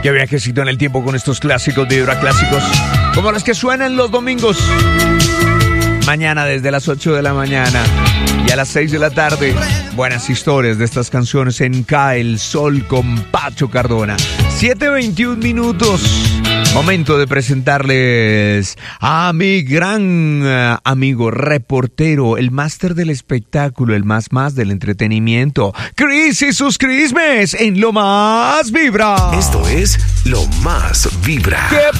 Qué viajecito en el tiempo con estos clásicos de Vibra Clásicos, como los que suenan los domingos. Mañana desde las 8 de la mañana y a las 6 de la tarde. Buenas historias de estas canciones en Cae el Sol con Pacho Cardona. 7:21 minutos. Momento de presentarles a mi gran amigo reportero, el máster del espectáculo, el más del entretenimiento, Chris y sus Crismes en Lo Más Vibra. Esto es Lo Más Vibra.